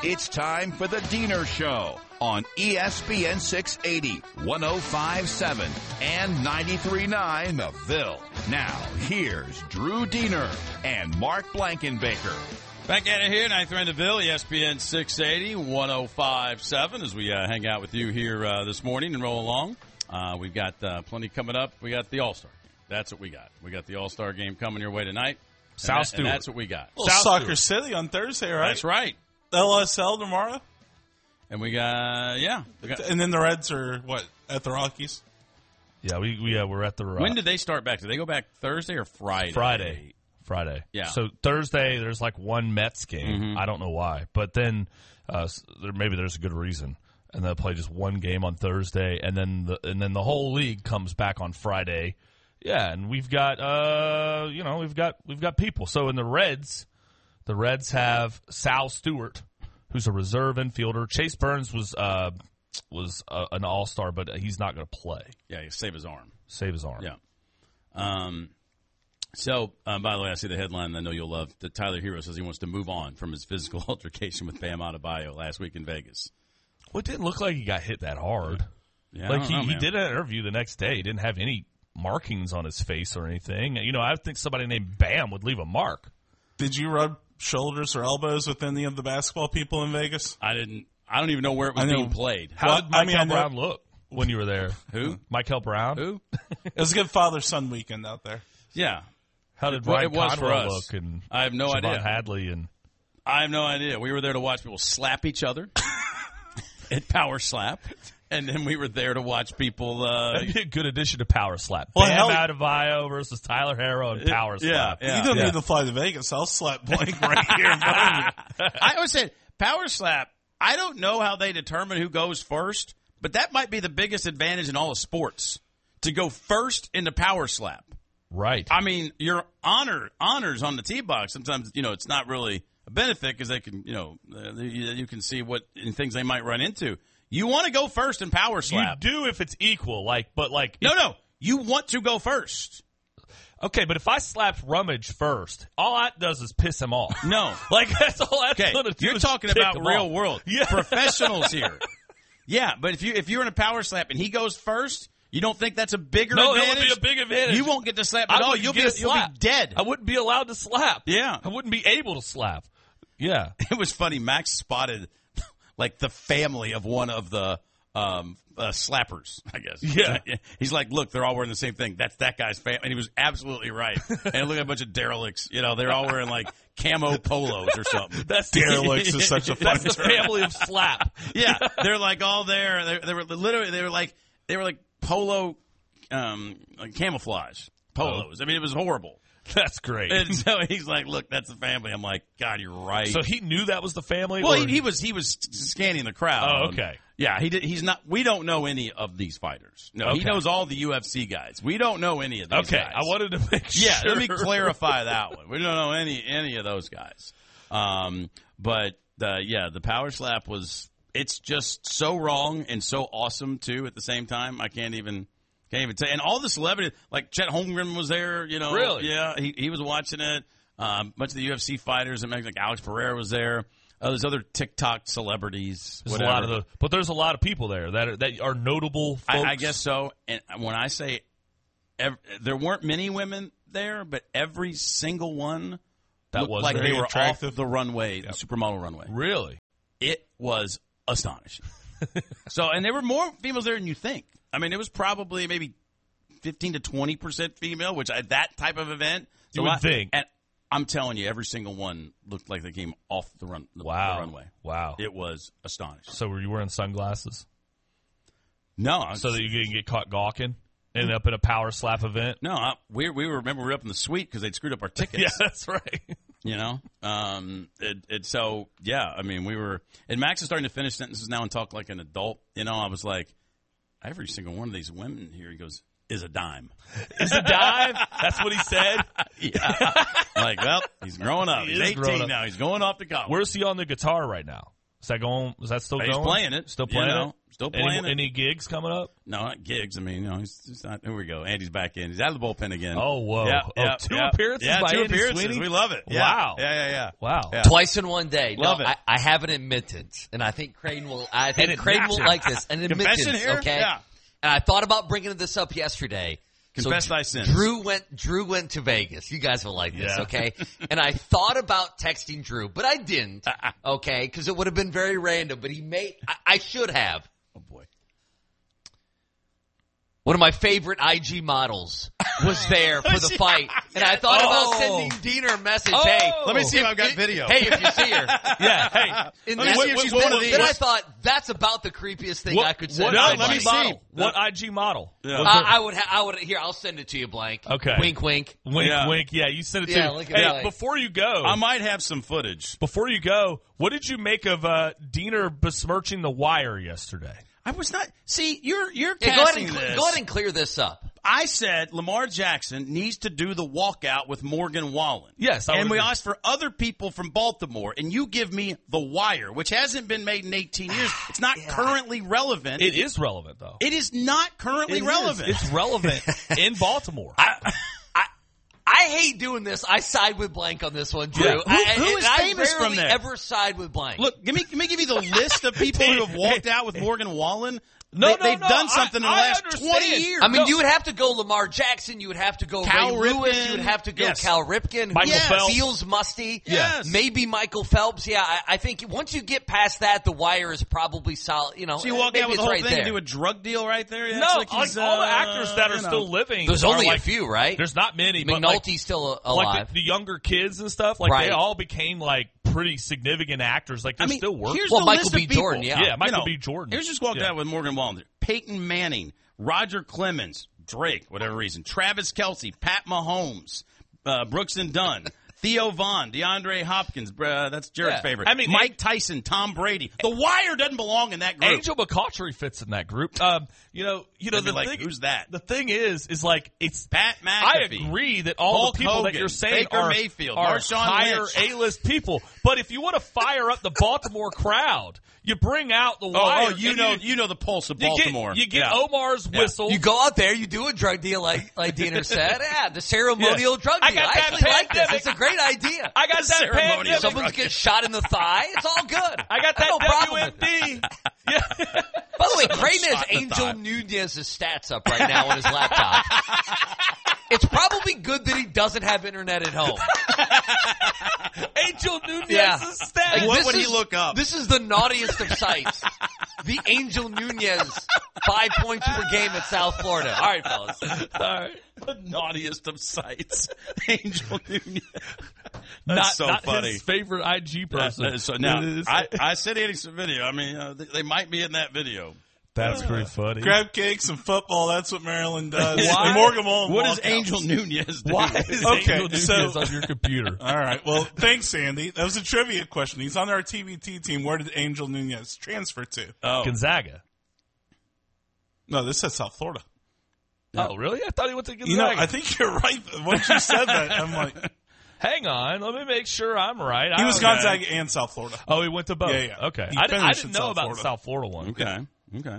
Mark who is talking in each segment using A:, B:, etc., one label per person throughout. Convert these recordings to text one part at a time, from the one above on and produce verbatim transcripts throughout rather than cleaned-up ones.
A: It's time for the Diener Show on E S P N six eighty, one oh five point seven, and ninety-three point nine The Ville. Now, here's Drew Diener and Mark Blankenbaker.
B: Back at it here, ninety-three point nine The Ville, E S P N six eighty, one oh five point seven, as we uh, hang out with you here uh, this morning and roll along. Uh, we've got uh, plenty coming up. We got the All-Star game. That's what we got. We got the All-Star game coming your way tonight.
C: South
B: and,
C: Stewart.
B: and that's what we got.
D: Well,
B: South
D: Soccer
B: Stewart.
D: City on Thursday, right?
B: That's right.
D: L S L tomorrow.
B: And we got, yeah. We got,
D: and then the Reds are, what, at the Rockies?
C: Yeah, we, we uh, we're at the. Uh,
B: when did they start back? Did they go back Thursday or Friday?
C: Friday. Friday.
B: Yeah.
C: So Thursday, there's like one Mets game.
B: Mm-hmm.
C: I don't know why, but then uh, there, maybe there's a good reason, and they'll play just one game on Thursday, and then the and then the whole league comes back on Friday. Yeah, and we've got uh, you know, we've got we've got people. So in the Reds, the Reds have Sal Stewart, who's a reserve infielder. Chase Burns was uh, was uh, an all-star, but he's not going to play.
B: Yeah, he save his arm.
C: Save his arm.
B: Yeah. Um. So, um, by the way, I see the headline I know you'll love. That Tyler Hero says he wants to move on from his physical altercation with Bam Adebayo last week in Vegas.
C: Well, it didn't look like he got hit that hard.
B: Yeah,
C: like
B: I
C: he,
B: know,
C: he
B: man.
C: did an interview the next day. He didn't have any markings on his face or anything. You know, I think somebody named Bam would leave a mark.
D: Did you rub shoulders or elbows with any of the basketball people in Vegas?
B: I didn't. I don't even know where it was
D: I know.
B: being played.
C: How
D: Well,
C: did
D: I
C: Michael
D: mean, I know-
C: Brown look when you were there?
B: Who?
C: Michael Brown?
B: Who?
D: It was a good father-son weekend out there.
B: Yeah.
C: How did
B: Well,
C: Ryan
B: it was for
C: Conwell
B: us.
C: look? And
B: I have no
C: Siobhan
B: idea.
C: Hadley and
B: I have no idea. We were there to watch people slap each other at Power Slap, and then we were there to watch people. Uh,
C: that'd be a good addition to Power Slap.
D: Well,
C: Bam
D: hell-
C: Adebayo versus Tyler Harrow and Power
B: yeah,
C: Slap.
B: yeah.
D: you don't
C: yeah.
D: need to fly to Vegas. I'll slap Blake right here in front of you.
B: I always said Power Slap. I don't know how they determine who goes first, but that might be the biggest advantage in all of sports to go first in the Power Slap.
C: Right.
B: I mean, your honor honors on the tee box. Sometimes, you know, it's not really a benefit because they can, you know, uh, you, you can see what things they might run into. You want to go first in Power
C: You
B: Slap.
C: do if it's equal, like, but like
B: No,
C: if-
B: no. You want to go first.
C: Okay, but if I slapped Rummage first, all that does is piss him off.
B: No.
C: Like, that's all that's
B: Okay,
C: going to do.
B: you're
C: is
B: talking
C: tick
B: about
C: him
B: real
C: off.
B: world.
C: Yeah.
B: Professionals here. Yeah, but if you if you're in a Power Slap and he goes first, you don't think that's a bigger
C: No, that
B: advantage?
C: would be a big advantage.
B: You won't get to slap
C: I
B: at all.
C: wouldn't
B: You'll be,
C: get a
B: you'll be
C: slap.
B: dead.
C: I wouldn't be allowed to slap.
B: Yeah.
C: I wouldn't be able to slap. Yeah.
B: It was funny. Max spotted like the family of one of the um, uh, slappers, I guess.
C: Yeah.
B: He's like, look, they're all wearing the same thing. That's that guy's family. And he was absolutely right. And look at a bunch of derelicts. You know, they're all wearing like camo polos or something.
C: That's
D: Derelicts is such a fun
C: That's the
D: term.
C: family of slap.
B: Yeah, they're like all there. They, they were literally they were like they were like polo, um, like camouflage polos. I mean, it was horrible.
C: That's great.
B: And so he's like, "Look, that's the family." I'm like, "God, you're right."
C: So he knew that was the family?
B: well,
C: or-
B: he, he was he was scanning the crowd.
C: Oh,
B: Um,
C: okay.
B: Yeah, he did, he's not. We don't know any of these fighters. No, he
C: Okay.
B: knows all the U F C guys. We don't know any of these
C: Okay,
B: guys.
C: I wanted to make sure.
B: Yeah, let me clarify that one. We don't know any any of those guys. Um, but uh, yeah, the Power Slap was. It's just so wrong and so awesome too. At the same time, I can't even can't even say. And all the celebrities, like Chet Holmgren was there. You know,
C: Really?
B: Yeah, he he was watching it. Um, a bunch of the U F C fighters, and like Alex Pereira was there. Uh, there's other TikTok celebrities.
C: There's
B: whatever.
C: a lot of the, but there's a lot of people there that are, that are notable folks.
B: I, I guess so. And when I say ev- there weren't many women there, but every single one
C: That
B: looked
C: was
B: like
C: very
B: they were
D: attractive.
B: off the runway, the supermodel runway.
C: Really?
B: It was astonishing. So, and there were more females there than you think. I mean, it was probably maybe fifteen to twenty percent female, which at that type of event,
C: You
B: so
C: would
B: I-
C: think.
B: And I'm telling you, every single one looked like they came off the run, the,
C: Wow.
B: the runway.
C: Wow.
B: It was astonishing.
C: So were you wearing sunglasses
B: No, I-
C: so that you didn't get caught gawking? Ended up in a Power Slap event?
B: no, I, we we were remember we were up in the suite because they'd screwed up our tickets.
C: Yeah, that's right.
B: You know, um, it, it, so yeah. I mean, we were, and Max is starting to finish sentences now and talk like an adult. You know, I was like, every single one of these women here, he goes, is a dime.
C: Is a dive? That's what he said?
B: Yeah, like, well, he's growing up.
C: He
B: He's
C: is growing
B: eighteen
C: up.
B: now. He's going off to college.
C: Where's he on the guitar right now? Is that going? Is that still
B: He's
C: going?
B: playing it.
C: Still
B: you
C: playing
B: know?
C: it?
B: Still playing
C: Any,
B: it.
C: any gigs coming up?
B: No, not gigs. I mean, you know, he's, he's not. Here we go. Andy's back in. He's out of the bullpen again.
C: Oh, whoa.
B: Yeah,
C: Oh,
B: yeah,
C: two
B: yeah.
C: appearances
B: yeah,
C: by
B: two
C: Andy
B: appearances.
C: Sweeney?
B: We love it. Yeah.
C: Wow.
B: Yeah, yeah, yeah.
C: Wow.
B: Yeah.
E: Twice in one day.
B: Love
E: no,
B: it.
E: I, I have an admittance, and I think Crane will. I think
C: An
E: Crane will
C: admittance.
E: like this. An admittance,
B: Confession here?
E: okay?
B: Yeah.
E: And I thought about bringing this up yesterday.
B: Confess
E: so
B: thy sins.
E: Drew went. Drew went to Vegas. You guys will like this,
C: Yeah.
E: okay? And I thought about texting Drew, but I didn't, okay? Because it would have been very random. But he may. I, I should have.
B: Oh boy.
E: One of my favorite I G models was there for the fight, and I thought
C: Oh.
E: about sending Diener a message.
C: Oh.
E: Hey,
B: Let me see if
E: if-
B: I've got
E: if-
B: video.
E: Hey, if you see her,
C: Yeah, hey.
E: in
B: Let me
E: that-
B: see if she's
E: then,
B: one of these.
E: then I thought that's about the creepiest thing
C: What,
E: I could send.
C: what
B: No,
C: I
E: to
B: let me
C: G
B: see.
C: model? What I G model?
B: Yeah.
C: Was
E: Uh,
C: there-
E: I would. Ha- I would. Here, I'll send it to you, Blank.
C: Okay.
E: Wink, wink.
C: Wink,
B: Yeah.
C: wink. Yeah, you sent it
E: Yeah,
C: to me.
E: look at
C: Hey,
E: that.
C: before you go,
B: I might have some footage.
C: before you go, what did you make of uh, Diener besmirching the Wire yesterday?
B: I was not. See, you're you're
E: Hey, go ahead
B: casting
E: and cl-
B: this.
E: go ahead and clear this up.
B: I said Lamar Jackson needs to do the walkout with Morgan Wallen.
C: Yes, I
B: and
C: would
B: we
C: agree.
B: asked for other people from Baltimore, and you give me The Wire, which hasn't been made in eighteen years. It's not currently relevant.
C: It is relevant, though.
B: it is not currently
C: It is.
B: relevant.
C: It's relevant in Baltimore.
E: I, I, I hate doing this. I side with Blank on this one, Drew.
C: Yeah. Who-
E: I,
B: who
E: and
B: is
E: I
B: famous from
E: rarely
B: there?
E: Ever side with Blank?
B: Look, give me, let me give you the list of people who have walked out with Morgan Wallen.
C: No,
B: they,
C: no,
B: they've
C: no,
B: done something
C: I-
B: in the
C: I
B: last
C: understand.
B: twenty years.
E: I mean,
C: No.
E: you would have to go Lamar Jackson. You would have to go
B: Cal
E: Ray Lewis.
B: Ripken.
E: You would have to go
B: Yes.
E: Cal Ripken.
C: Michael
E: Yes.
C: Phelps.
E: Feels musty.
B: Yes.
E: Maybe Michael Phelps. Yeah, I, I think once you get past that, the Wire is probably solid. You know,
B: So you walk
E: maybe
B: out with
E: it's
B: the whole
E: right
B: thing
E: there.
B: and do a drug deal right there?
C: no,
B: That's
C: like,
B: like he's,
C: all the
B: uh,
C: actors that are
B: you know.
C: still living.
E: There's
C: are
E: only
C: like,
E: a few, right?
C: There's not many, but
E: McNulty's
C: like,
E: still alive.
C: like the, the younger kids and stuff, like
E: Right.
C: they all became like pretty significant actors. Like they're
B: I mean,
C: still working.
B: here's
E: Well,
B: the
E: Michael
B: list
E: B.
B: of people.
E: Jordan, yeah.
C: Yeah, Michael
B: You know,
C: B. Jordan.
B: Here's just walked
C: Yeah.
B: out with Morgan Wallen. Peyton Manning, Roger Clemens, Drake, whatever reason, Travis Kelce, Pat Mahomes, uh, Brooks and Dunn, Theo Vaughn, DeAndre Hopkins. Uh, that's Jared's
C: Yeah.
B: favorite.
C: I mean,
B: Mike
C: An-
B: Tyson, Tom Brady. The Wire doesn't belong in that group.
C: Angel McCautry fits in that group. Um, you know, you know
B: They'd be
C: the
B: like,
C: thing.
B: who's that?
C: The thing is, is like it's
B: Pat
C: I
B: McAfee.
C: agree that all
B: Hulk
C: the people that
B: Hogan,
C: you're saying
B: Baker
C: are,
B: Mayfield,
C: are
B: Marshawn
C: higher
B: Lynch.
C: A-list people. But if you want to fire up the Baltimore crowd, you bring out the
B: Oh,
C: Wire.
B: oh, you
C: and
B: know, you know the pulse of
C: you
B: Baltimore.
C: Get, you get
B: Yeah.
C: Omar's
B: Yeah.
C: whistle.
E: You go out there, you do a drug deal like like Diener said. Yeah, the ceremonial
C: Yeah.
E: drug
C: I
E: deal.
C: got
E: I,
C: that
E: actually like this.
C: pandemic.
E: It's a great idea.
C: I got that
B: Ceremonial
C: pandemic.
E: Someone
B: drug
E: gets shot in the thigh. It's all good.
C: I got that
E: no problem with
C: W M D. Yeah.
E: By the way, Crane has
B: shot in the
E: Angel
B: thigh.
E: Nunez's stats up right now on his laptop. It's probably good that he doesn't have internet at home.
C: Angel Nunez's
E: Yeah.
C: stats.
E: Like,
B: What
E: this
B: would he
E: is-
B: look up?
E: This is the naughtiest of sites. The Angel Nunez five points per game at South Florida. All right, fellas.
C: All right.
B: The naughtiest of sights. Angel Nunez. That's
C: Not,
B: so
C: not
B: funny.
C: his favorite I G person.
B: Uh, so now,
C: It is-
B: I, I sent Andy some video. I mean, uh, they, they might be in that video.
C: That's pretty funny.
D: Grab cakes and football. That's what Maryland does.
C: Why?
D: And Morgan Wallen.
B: What does
D: walkouts.
B: Angel Nunez do?
C: Why is
D: Okay,
C: Angel Nunez
D: so-
C: on your computer?
D: All right. Well, thanks, Sandy. That was a trivia question. He's on our T V T team. Where did Angel Nunez transfer to?
B: Oh,
C: Gonzaga.
D: No, this says South Florida.
C: Oh, really? I thought he went to Gonzaga.
D: You know, I think you're right. Once you said that, I'm like,
C: Hang on, let me make sure I'm right.
D: he
C: I
D: was
C: don't-
D: Gonzaga and South Florida.
C: Oh, he went to both.
D: Yeah, yeah.
C: Okay,
D: He
C: I, didn't, I
D: finished
C: didn't
D: in
C: know
D: South
C: about
D: Florida.
C: the South Florida one.
B: okay. Okay.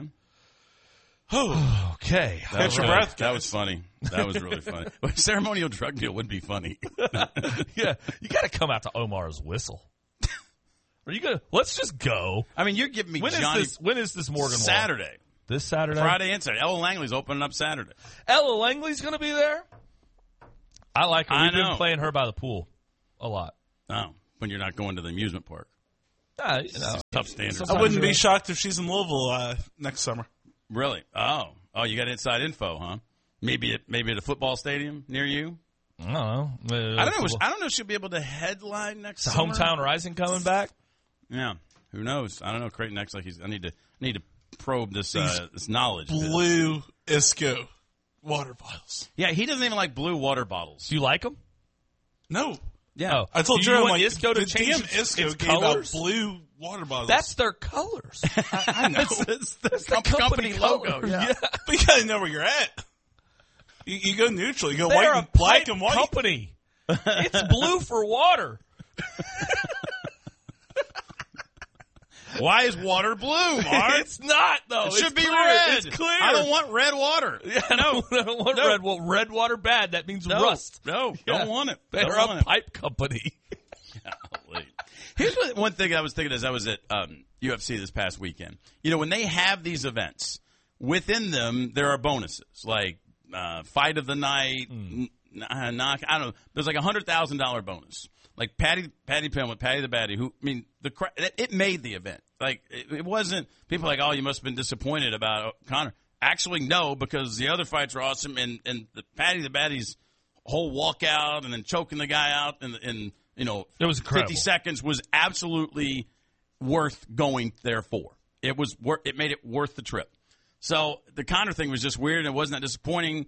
C: Okay.
B: That
D: Catch
B: was
D: your
B: good.
D: breath,
B: That
D: guys.
B: was funny. That was really funny. But ceremonial drug deal would be funny.
C: Yeah, you got to come out to Omar's whistle. Are you gonna? Let's just go.
B: I mean, you're giving me
C: When is
B: Johnny
C: this? When is this Morgan Wallen?
B: Saturday.
C: This Saturday.
B: Friday and Saturday. Ella Langley's opening up Saturday.
C: Ella Langley's going to be there. I like her.
B: I
C: We've
B: know.
C: been playing her by the pool a lot.
B: Oh, when you're not going to the amusement park.
C: Ah, you know,
B: Tough standards.
C: sometimes
D: I wouldn't
C: you're-
D: be shocked if she's in Louisville uh, next summer.
B: Really? Oh. Oh, you got inside info, huh? Maybe at maybe at a football stadium near you?
C: I don't know. Uh,
B: I don't know. I don't know if she'll be able to headline next
C: Is
B: summer.
C: Hometown Rising coming back?
B: Yeah. Who knows? I don't know. Creighton acts like he's. I need to I need to probe this uh, this knowledge.
D: Blue Isco water bottles.
B: Yeah, he doesn't even like blue water bottles.
C: Do you like them?
D: No.
B: Yeah.
C: Oh.
D: I told
C: Do
D: Drew,
C: you
D: I'm
C: want
D: like,
C: Isco to
D: the
C: change
D: damn
C: its-
D: Isco
C: its
D: gave
C: colors?
D: out blue water bottles.
C: That's their colors.
D: I know.
B: it's the
C: That's the company,
B: logo.
C: color.
B: Yeah.
D: But you gotta know where you're at. You, you go neutral. You go
C: They're
D: white
C: a
D: and black
C: pipe
D: and white.
C: company. It's blue for water.
B: Why is water blue, Mark?
C: It's not though.
B: It should
C: It's
B: be
C: clear.
B: red.
C: It's clear.
B: I don't want red water.
C: Yeah, no, I don't want
B: No.
C: red. Well, red water bad. That means
B: No.
C: rust.
B: No,
C: Yeah.
B: don't want it.
C: They're
B: Don't
C: a
B: want it.
C: pipe company.
B: Golly. Here's what, one thing I was thinking as I was at um, U F C this past weekend. You know, when they have these events, within them there are bonuses like uh, fight of the night, mm. n- knock. I don't know. There's like a hundred thousand dollar bonus. Like Patty, Patty Pimblett, Patty the Batty. Who I mean, the it, it made the event. Like it, it wasn't people like, oh, you must have been disappointed about Conor. Actually, no, because the other fights are awesome, and and the Patty the Batty's whole walkout and then choking the guy out in in you know
C: It was incredible.
B: fifty seconds was absolutely worth going there for. It was wor- it made it worth the trip. So the Conor thing was just weird, and it wasn't that disappointing.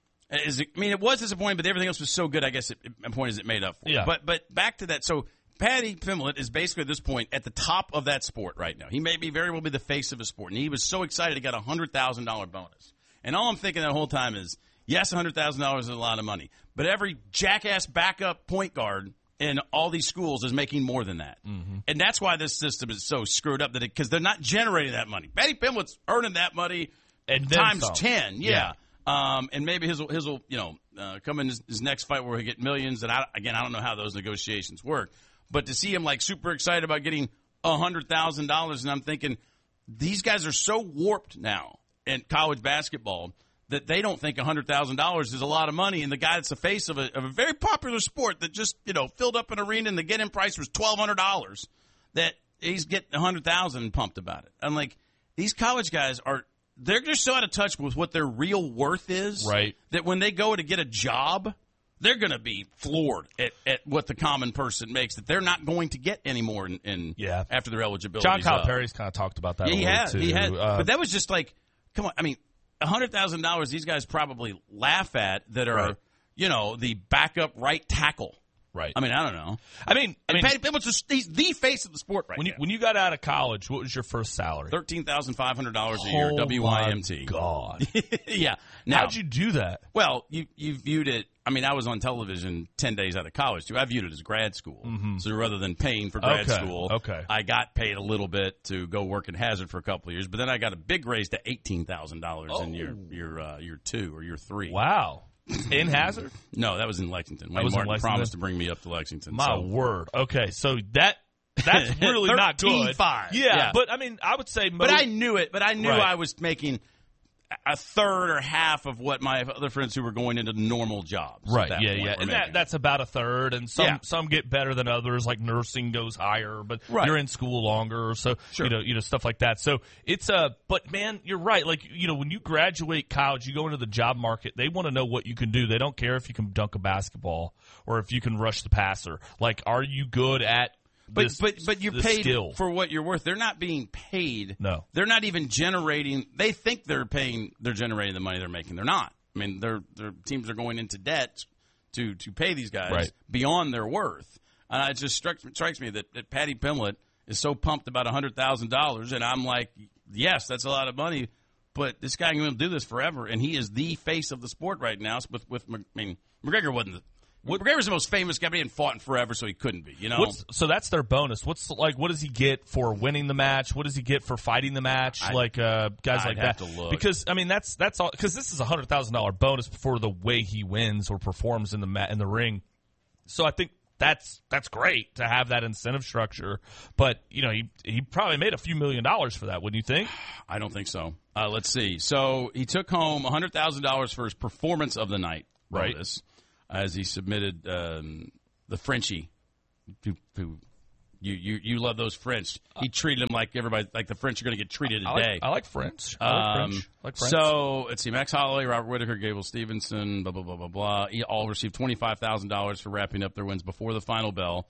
B: Is it, I mean, it was disappointing, but everything else was so good. I guess it, it, my point is it made up for it.
C: Yeah.
B: But but back to that. So Patty Pimblett is basically at this point at the top of that sport right now. He may be very well be the face of his sport, and he was so excited he got a hundred thousand dollar bonus. And all I'm thinking that whole time is, yes, a hundred thousand dollars is a lot of money, but every jackass backup point guard in all these schools is making more than that. Mm-hmm. And that's why this system is so screwed up, that because they're not generating that money. Patty Pimblett's earning that money
C: And then
B: times
C: some.
B: ten. Yeah.
C: Yeah.
B: Um, and maybe his his will, you know, uh, come in his, his next fight where he get millions. And I, again, I don't know how those negotiations work, but to see him like super excited about getting a hundred thousand dollars, and I'm thinking these guys are so warped now in college basketball that they don't think a hundred thousand dollars is a lot of money. And the guy that's the face of a, of a very popular sport that just you know filled up an arena and the get-in price was twelve hundred dollars, that he's getting a hundred thousand pumped about it. I'm like, these college guys are. They're just so out of touch with what their real worth is,
C: Right.
B: that when they go to get a job, they're going to be floored at, at what the common person makes, that they're not going to get anymore in, in
C: Yeah.
B: after their eligibility.
C: John Calipari's kind of talked about that.
B: Yeah,
C: a
B: he
C: little
B: had.
C: too.
B: He had.
C: Uh,
B: but that was just like, come on. I mean, a hundred thousand dollars. These guys probably laugh at that are,
C: Right.
B: you know, the backup right tackle.
C: right.
B: I mean, I don't know.
C: I mean, I
B: I mean,
C: mean,
B: Patty Pimblett's just, he's the face of the sport right
C: when you
B: now.
C: when you got out of college, what was your first salary?
B: Thirteen thousand five hundred dollars a year,
C: Oh,
B: W I M
C: my
B: T.
C: God.
B: Yeah. Now,
C: How'd you do that?
B: Well, you you viewed it. I mean, I was on television ten days out of college too. I viewed it as grad school. Mm-hmm. So rather than paying for grad
C: Okay,
B: school,
C: okay.
B: I got paid a little bit to go work in Hazard for a couple of years. But then I got a big raise to eighteen thousand dollars in year year uh, year two or year three.
C: Wow. In Hazard?
B: No, that was in Lexington. Wayne
C: was in
B: Martin
C: Lexington?
B: promised to bring me up to Lexington.
C: My
B: so.
C: word. Okay, so that that's really not good.
B: thirteen five.
C: Yeah,
B: Yeah.
C: but I mean, I would say,
B: But
C: most,
B: I knew it. But I knew
C: Right.
B: I was making a third or half of what my other friends who were going into normal jobs. at
C: right?
B: that
C: Yeah,
B: point
C: yeah,
B: were
C: and that,
B: making.
C: that's about a third, and some
B: Yeah.
C: some get better than others. Like nursing goes higher, but
B: Right.
C: you're in school longer, so
B: Sure.
C: you know, you know stuff like that. So it's a, but man, you're right. Like you know, when you graduate college, you go into the job market. They want to know what you can do. They don't care if you can dunk a basketball or if you can rush the passer. Like, are you good at
B: But
C: this,
B: but but you're
C: this
B: paid
C: skill?
B: for what you're worth. They're not being paid.
C: No.
B: They're not even generating. They think they're paying. They're generating the money they're making. They're not. I mean, their their teams are going into debt to to pay these guys
C: Right.
B: beyond their worth. And it just struck, strikes me that, that Patty Pimblett is so pumped about a hundred thousand dollars, and I'm like, yes, that's a lot of money, but this guy can do this forever, and he is the face of the sport right now. With with I mean, McGregor wasn't. The, What, McGregor's the most famous guy, but he hadn't fought in forever, so he couldn't be. You know,
C: What's, so that's their bonus. What's like? What does he get for winning the match? What does he get for fighting the match?
B: I-
C: like uh, guys
B: I'd
C: like
B: have
C: that.
B: to look.
C: Because I mean, that's that's all. Because this is a hundred thousand dollar bonus for the way he wins or performs in the mat in the ring. So I think that's that's great to have that incentive structure. But you know, he he probably made a few million dollars for that. Wouldn't you think?
B: I don't think so. Uh, let's see. So he took home one hundred thousand dollars for his performance of the night
C: Right.
B: bonus, as he submitted um, the Frenchie. Who, who, you, you you love those French. He treated them like everybody, like the French are going to get treated
C: I
B: today.
C: like, I like French. I like
B: Um,
C: French. I like French.
B: so let's see. Max Holloway, Robert Whitaker, Gable Stevenson, blah blah blah blah blah. He all received twenty five thousand dollars for wrapping up their wins before the final bell.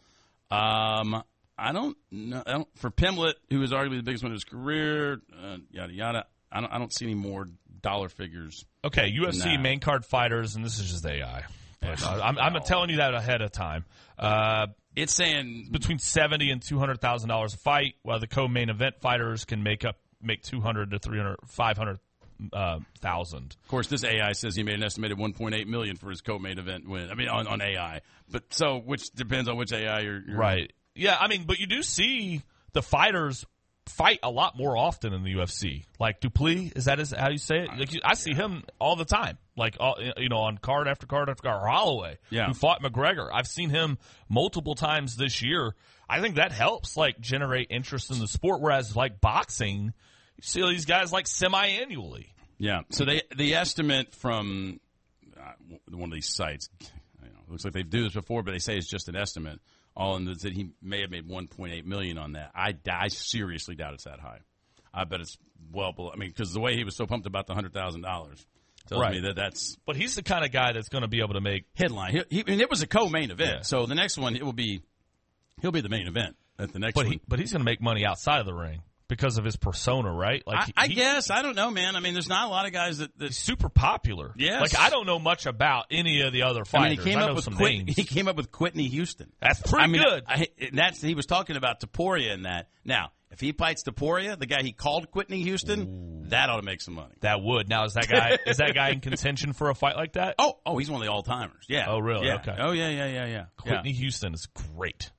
B: Um, I don't know. I don't, for Pimblett, who is arguably the biggest one of his career, uh, yada yada. I don't. I don't see any more dollar figures.
C: Okay, U F C
B: Nah.
C: main card fighters, and this is just A I. But, uh, I'm, I'm telling you that ahead of time. Uh,
B: It's saying
C: between seventy and two hundred thousand dollars a fight, while the co-main event fighters can make up make two hundred to three hundred, five hundred uh, thousand.
B: Of course, this A I says he made an estimated one point eight million dollars for his co-main event win. I mean, on, on A I, but so which depends on which A I you're, you're
C: Right? Yeah, I mean, but you do see the fighters fight a lot more often in the U F C. Like Duplessis, is that is how you say it? Like, I see him all the time, like all, you know, on card after card after card. Or Holloway,
B: yeah.
C: who fought McGregor. I've seen him multiple times this year. I think that helps like generate interest in the sport. Whereas like boxing, you see these guys like semi-annually.
B: Yeah. So they the estimate from uh, one of these sites, you know, looks like they do this before, but they say it's just an estimate. All in that he may have made one point eight million dollars on that. I, I seriously doubt it's that high. I bet it's well below. I mean, because the way he was so pumped about the one hundred thousand dollars tells
C: right.
B: me that that's.
C: But he's the kind of guy that's going to be able to make
B: headline. He, he, and it was a co-main event,
C: yeah.
B: so the next one it will be he'll be the main event at the next
C: but
B: one.
C: He, but he's going to make money outside of the ring because of his persona, right? Like
B: I, I
C: he,
B: guess I don't know, man. I mean, there's not a lot of guys that. that
C: he's super popular.
B: Yes.
C: Like I don't know much about any of the other fighters.
B: I mean, he came
C: I
B: up
C: know
B: with
C: some
B: Quit,
C: names.
B: he came up with Whitney Houston.
C: That's pretty
B: I mean,
C: good.
B: I, I, that's he was talking about Taporia in that. Now, if he fights Taporia, the guy he called Whitney Houston, Ooh. that ought to make some money.
C: That would. Now, is that guy is that guy in contention for a fight like that?
B: Oh, oh, he's one of the all timers. Yeah.
C: Oh, really?
B: Yeah.
C: Okay.
B: Oh, yeah, yeah, yeah, yeah.
C: Whitney
B: yeah.
C: Houston is great.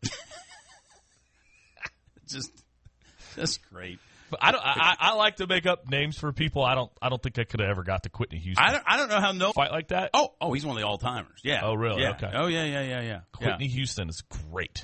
B: just, just great.
C: But I don't. I, I like to make up names for people. I don't. I don't think I could have ever got to Whitney Houston.
B: I don't. I don't know how no
C: fight like that.
B: Oh, oh, he's one of the all timers. Yeah.
C: Oh, really?
B: Yeah.
C: Okay.
B: Oh, yeah, yeah, yeah, yeah.
C: Whitney
B: yeah.
C: Houston is great.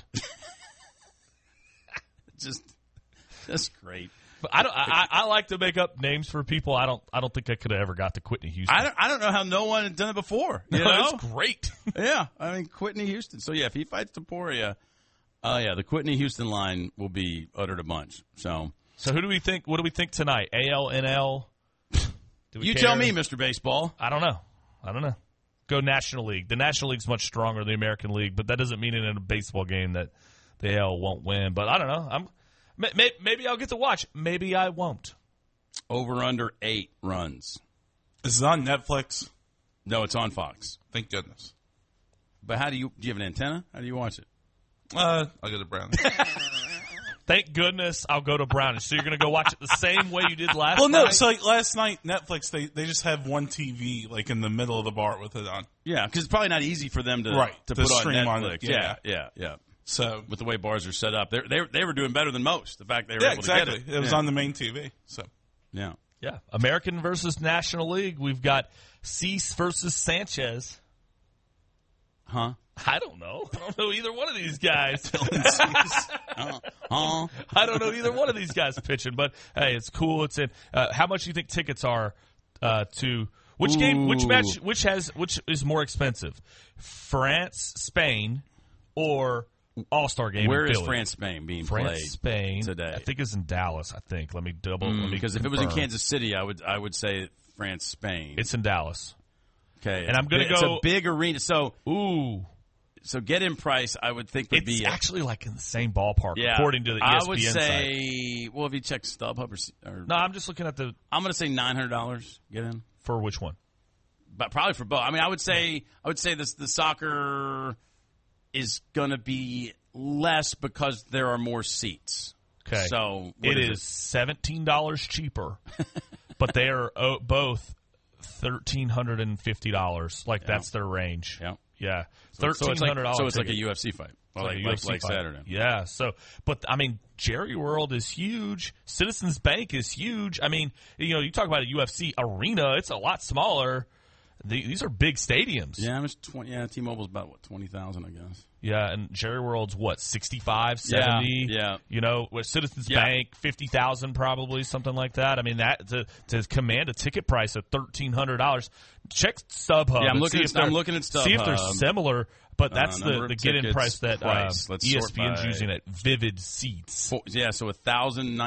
B: just, just great.
C: But I don't. I, I like to make up names for people. I don't. I don't think I could have ever got to Whitney Houston.
B: I don't. I don't know how no one had done it before. You
C: no,
B: know?
C: It's great.
B: yeah. I mean, Whitney Houston. So yeah, if he fights Taporia, oh uh, yeah, the Whitney Houston line will be uttered a bunch. So.
C: So who do we think? What do we think tonight? A L, N L?
B: You care? Tell me, Mister Baseball.
C: I don't know. I don't know. Go National League. The National League's much stronger than the American League, but that doesn't mean in a baseball game that the A L won't win. But I don't know. I'm may, maybe I'll get to watch. Maybe I won't.
B: Over under eight runs.
D: Is it on Netflix?
B: No, it's on Fox.
D: Thank goodness.
B: But how do you? Do you have an antenna? How do you watch it?
D: Uh, I'll go to Brown.
C: Thank goodness I'll go to Brownish. So you're going to go watch it the same way you did last
D: well,
C: night?
D: Well, no. So like last night, Netflix, they, they just have one T V like in the middle of the bar with it on.
B: Yeah, because it's probably not easy for them to,
D: right,
B: to,
D: to
B: put
D: stream
B: on Netflix.
D: on it.
B: Yeah, yeah, yeah, yeah.
D: So
B: with the way bars are set up, they they they were doing better than most. The fact they were
D: yeah,
B: able
D: exactly.
B: to get it.
D: It was
B: yeah.
D: on the main T V. So
B: yeah,
C: yeah. American versus National League. We've got Cease versus Sanchez.
B: Huh?
C: I don't know. I don't know either one of these guys.
B: uh, uh.
C: I don't know either one of these guys pitching, but hey, it's cool. It's in. Uh, how much do you think tickets are uh, to which
B: Ooh.
C: game? Which match? Which has which is more expensive? France, Spain, or All Star game?
B: Where
C: in
B: is
C: Philly?
B: France, Spain being
C: France,
B: played
C: Spain
B: today?
C: I think it's in Dallas. I think. Let me double.
B: Mm,
C: let me
B: because if it
C: confirm.
B: was in Kansas City, I would I would say France, Spain.
C: It's in Dallas.
B: Okay,
C: and I'm going to go.
B: It's a big arena. So
C: ooh.
B: So get in price, I would think would
C: it's
B: be
C: actually like in the same ballpark,
B: yeah,
C: according to the E S P N
B: I would say,
C: site.
B: well, if you check StubHub or, or
C: no, I'm just looking at the.
B: I'm going to say nine hundred dollars. Get in
C: for which one?
B: But probably for both. I mean, I would say I would say this the soccer is going to be less because there are more seats.
C: Okay,
B: so
C: it
B: is,
C: is seventeen dollars cheaper, but they are uh, both thirteen hundred and fifty dollars. Like yeah. that's their range.
B: Yeah.
C: Yeah,
B: so,
C: thirteen hundred dollars.
B: So it's like, so it's like a U F C fight,
C: like,
B: like,
C: like,
B: like,
C: U F C
B: like
C: fight.
B: Saturday.
C: Yeah. So, but I mean, Jerry World is huge. Citizens Bank is huge. I mean, you know, you talk about a U F C arena; it's a lot smaller. The, these are big stadiums.
B: Yeah, it's twenty. Yeah, T-Mobile's about what twenty thousand, I guess.
C: Yeah, and Jerry World's what sixty-five, seventy
B: Yeah, yeah.
C: You know, with Citizens
B: yeah.
C: Bank fifty thousand, probably something like that. I mean, that to to command a ticket price of thirteen hundred dollars. Check StubHub.
B: Yeah, I'm
C: and
B: looking.
C: See
B: At,
C: if
B: I'm looking at StubHub.
C: See if they're similar. But that's
B: uh,
C: the, the get-in price that uh,
B: Let's
C: E S P N's
B: by,
C: using at Vivid Seats.
B: Yeah, so a thousand